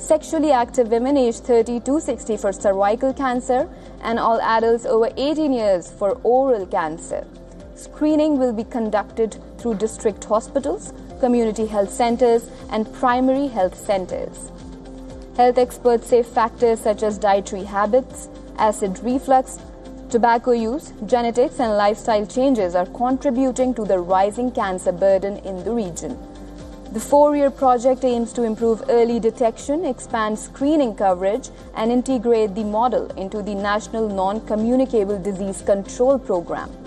sexually active women aged 30 to 60 for cervical cancer, and all adults over 18 years for oral cancer. Screening will be conducted through district hospitals, community health centers, and primary health centers. Health experts say factors such as dietary habits, acid reflux, tobacco use, genetics, and lifestyle changes are contributing to the rising cancer burden in the region. The 4-year project aims to improve early detection, expand screening coverage, and integrate the model into the National Non-Communicable Disease Control Program.